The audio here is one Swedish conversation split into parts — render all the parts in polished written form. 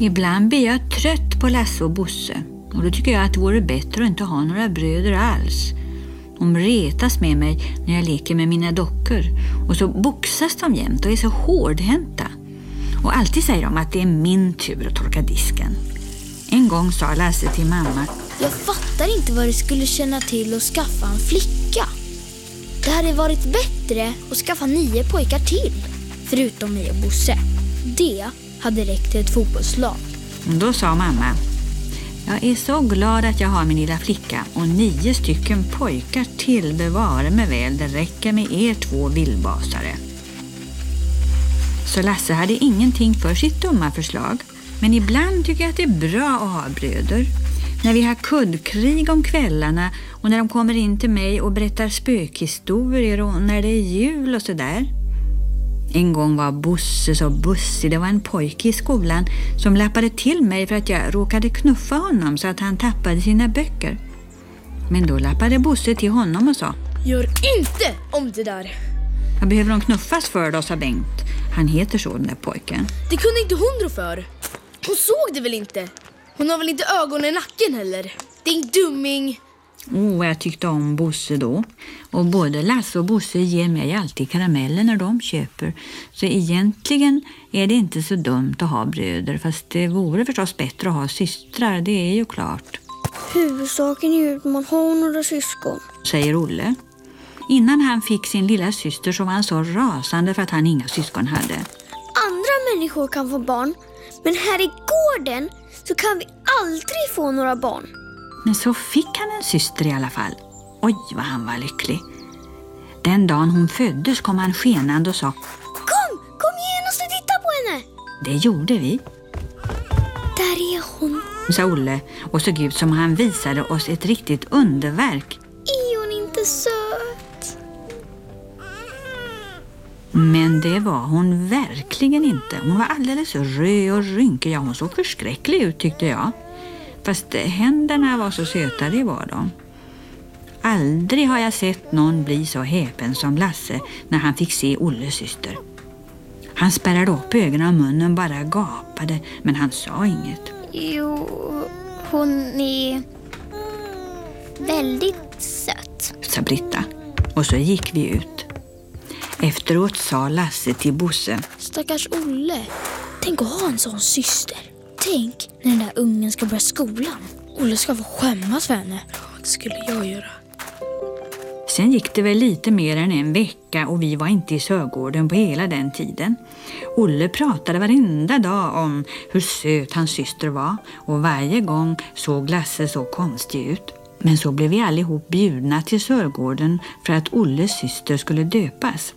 Ibland blir jag trött på Lasse och Bosse. Och då tycker jag att det vore bättre att inte ha några bröder alls. De retas med mig när jag leker med mina dockor. Och så boxas de jämt och är så hårdhänta. Och alltid säger de att det är min tur att torka disken. En gång sa Lasse till mamma: jag fattar inte vad det skulle känna till att skaffa en flicka. Det hade varit bättre att skaffa 9 pojkar till. Förutom mig och Bosse. Det hade räckt till ett fotbollslag. Då sa mamma: jag är så glad att jag har min lilla flicka och 9 stycken pojkar till, bevara mig väl. Det räcker med 2 vildbasare. Så Lasse hade ingenting för sitt dumma förslag. Men ibland tycker jag att det är bra att ha bröder. När vi har kuddkrig om kvällarna och när de kommer in till mig och berättar spökhistorier och när det är jul och sådär. En gång var Bosse så bussig. Det var en pojke i skolan som lappade till mig för att jag råkade knuffa honom så att han tappade sina böcker. Men då lappade Bosse till honom och sa: gör inte om det där. Vad behöver de knuffas för då, sa Bengt. Han heter så, den där pojken. Det kunde inte hon rå för. Hon såg det väl inte? Hon har väl inte ögon i nacken heller? Din dumming. Jag tyckte om Bosse då. Och både Lasse och Bosse ger mig alltid karameller när de köper. Så egentligen är det inte så dumt att ha bröder. Fast det vore förstås bättre att ha systrar, det är ju klart. Huvudsaken är ju att man har några syskon, säger Olle. Innan han fick sin lilla syster så var han så rasande för att han inga syskon hade. Andra människor kan få barn, men här i gården så kan vi aldrig få några barn. Men så fick han en syster i alla fall. Oj, vad han var lycklig. Den dagen hon föddes kom han skenande och sa: Kom genast och titta på henne. Det gjorde vi. Där är hon, sa Olle och såg ut som han visade oss ett riktigt underverk. Är hon inte söt? Men det var hon verkligen inte. Hon var alldeles röd och rynkig. Ja, hon såg förskräcklig ut tyckte jag. Fast händerna var så söta, det var de. Aldrig har jag sett någon bli så häpen som Lasse när han fick se Olles syster. Han spärrade upp ögonen och munnen bara gapade, men han sa inget. Jo, hon är väldigt söt, sa Britta. Och så gick vi ut. Efteråt sa Lasse till Bosse: stackars Olle, tänk att ha en sån syster. Tänk när den där ungen ska börja skolan. Olle ska få skämmas för henne. Det skulle jag göra. Sen gick det väl lite mer än en vecka och vi var inte i Sörgården på hela den tiden. Olle pratade varenda dag om hur söt hans syster var och varje gång såg Lasse så konstig ut. Men så blev vi allihop bjudna till Sörgården för att Olles syster skulle döpas.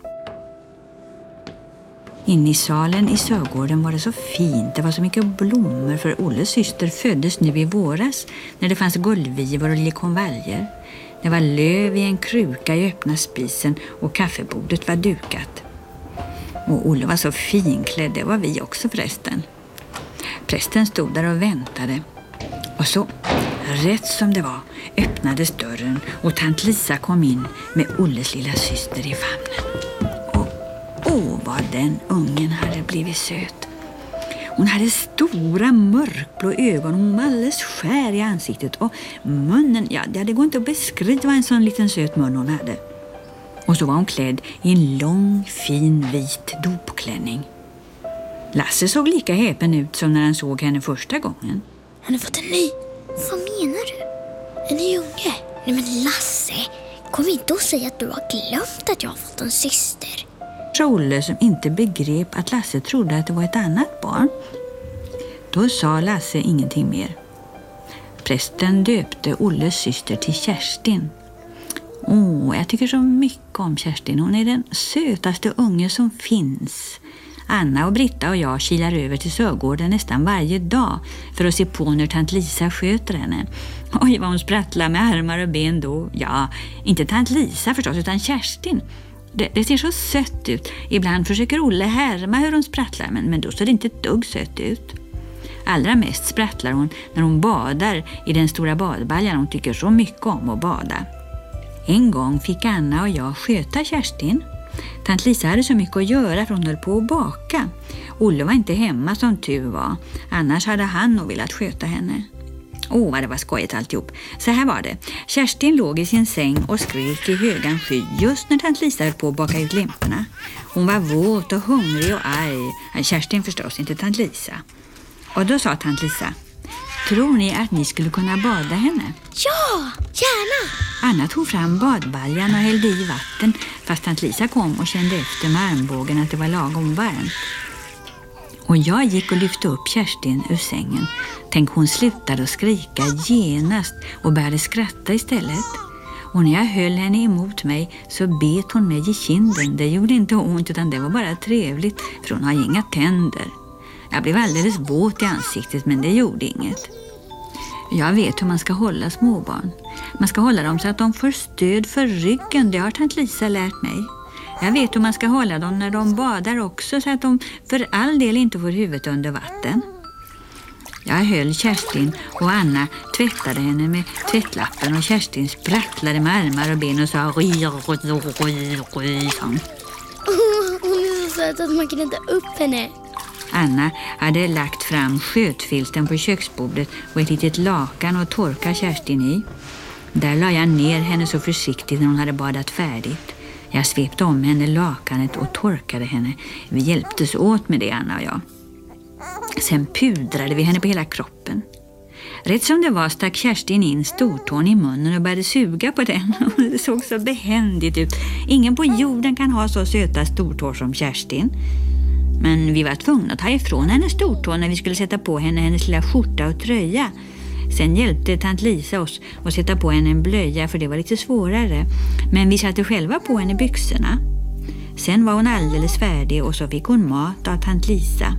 Inne i salen i Sörgården var det så fint. Det var så mycket blommor för Olles syster föddes nu i våras när det fanns gullvivor och liljekonvaljer. Det var löv i en kruka i öppna spisen och kaffebordet var dukat. Och Olle var så finklädd, det var vi också förresten. Prästen stod där och väntade. Och så, rätt som det var, öppnades dörren och tant Lisa kom in med Olles lilla syster i famnen. Vad den ungen hade blivit söt. Hon hade stora mörkblå ögon, hon var alldeles skär i ansiktet och munnen, det går inte att beskriva en sån liten söt mun hon hade. Och så var hon klädd i en lång, fin, vit dopklänning. Lasse såg lika häpen ut som när han såg henne första gången. Hon har fått en ny. Vad menar du? En ny unge? Nej men Lasse, kom inte och säga att du har glömt att jag har fått en syster. Olle som inte begrep att Lasse trodde att det var ett annat barn. Då sa Lasse ingenting mer. Prästen döpte Olles syster till Kerstin. Jag tycker så mycket om Kerstin. Hon är den sötaste unge som finns. Anna och Britta och jag kilar över till Sörgården nästan varje dag för att se på när tant Lisa sköter henne. Oj, vad hon sprattlar med armar och ben då. Ja, inte tant Lisa förstås utan Kerstin. Det ser så sött ut. Ibland försöker Olle härma hur hon sprattlar, men då ser det inte ett dugg sött ut. Allra mest sprattlar hon när hon badar i den stora badbaljan. Hon tycker så mycket om att bada. En gång fick Anna och jag sköta Kerstin. Tant Lisa hade så mycket att göra för hon höll på att baka. Olle var inte hemma som tur var. Annars hade han nog velat sköta henne. Vad det var skojigt alltihop. Så här var det. Kerstin låg i sin säng och skrek i högan sky just när tant Lisa höll på att baka ut limporna. Hon var våt och hungrig och arg. Kerstin förstås, inte tant Lisa. Och då sa tant Lisa: tror ni att ni skulle kunna bada henne? Ja, gärna! Anna tog fram badbaljan och hällde i vatten, fast tant Lisa kom och kände efter med armbågen att det var lagom varmt. Och jag gick och lyfte upp Kerstin ur sängen. Tänk, hon slutade att skrika genast och började skratta istället. Och när jag höll henne emot mig så bet hon mig i kinden. Det gjorde inte ont utan det var bara trevligt, för hon har inga tänder. Jag blev alldeles våt i ansiktet, men det gjorde inget. Jag vet hur man ska hålla småbarn. Man ska hålla dem så att de får stöd för ryggen. Det har tant Lisa lärt mig. Jag vet hur man ska hålla dem när de badar också, så att de för all del inte får huvudet under vatten. Jag höll Kerstin och Anna tvättade henne med tvättlappen och Kerstin sprattlade med armar och ben och sa ry. Hon är så söt att man kan inte upp henne. Anna hade lagt fram skötfilten på köksbordet och ett litet lakan och torka Kerstin i. Där la jag ner henne så försiktigt när hon hade badat färdigt. Jag svepte om henne lakanet och torkade henne. Vi hjälptes åt med det, Anna och jag. Sen pudrade vi henne på hela kroppen. Rätt som det var stack Kerstin in stortån i munnen och började suga på den. Det såg så behändigt ut. Ingen på jorden kan ha så söta stortår som Kerstin. Men vi var tvungna att ta ifrån henne stortån när vi skulle sätta på henne hennes lilla skjorta och tröja. Sen hjälpte tant Lisa oss att sätta på henne en blöja, för det var lite svårare. Men vi satte själva på henne byxorna. Sen var hon alldeles färdig och så fick hon mat av tant Lisa.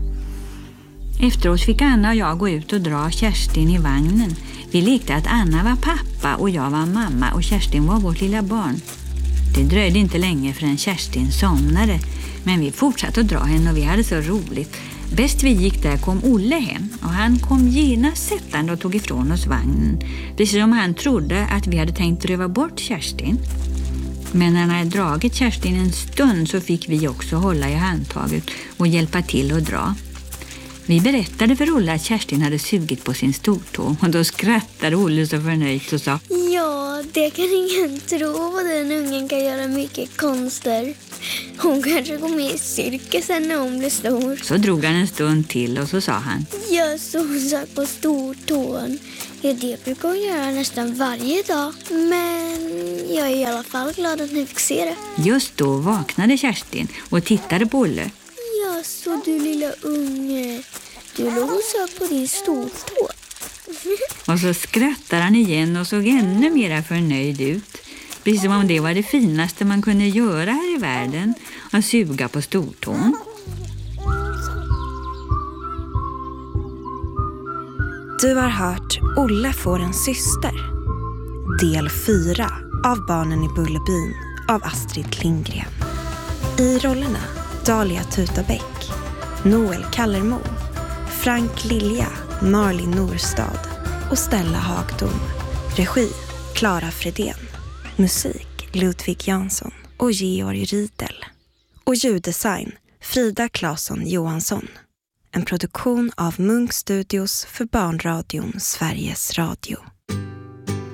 Efteråt fick Anna och jag gå ut och dra Kerstin i vagnen. Vi lekte att Anna var pappa och jag var mamma och Kerstin var vårt lilla barn. Det dröjde inte länge förrän Kerstin somnade. Men vi fortsatte att dra henne och vi hade så roligt. Bäst vi gick där kom Olle hem och han kom genast sättande och tog ifrån oss vagnen. Precis som han trodde att vi hade tänkt röva bort Kerstin. Men när han hade dragit Kerstin en stund så fick vi också hålla i handtaget och hjälpa till att dra. Vi berättade för Olle att Kerstin hade sugit på sin stortå och då skrattade Olle så förnöjt och sa: ja, det kan ingen tro, vad den ungen kan göra mycket konster. Hon kanske går med i cirkusen när hon blir stor. Så drog han en stund till och så sa han: ja, så hon satt på stortån. Ja, det brukar hon göra nästan varje dag. Men jag är i alla fall glad att ni fick se det. Just då vaknade Kerstin och tittade på Olle. Ja, så du lilla unge. Du låg och satt på din stortå. Och så skrattade han igen och såg ännu mer förnöjd ut. Precis som om det var det finaste man kunde göra här i världen, att suga på stortån. Du har hört Olle får en syster. Del 4 av Barnen i Bullerbyn av Astrid Lindgren. I rollerna Dahlia Tutabäck, Noel Kallermo, Frank Lilja, Marlin Norstad och Stella Hagdom. Regi Clara Fredén. Musik Ludvig Jansson och Georg Riedel. Och ljuddesign Frida Claesson Johansson. En produktion av Munk Studios för Barnradion Sveriges Radio.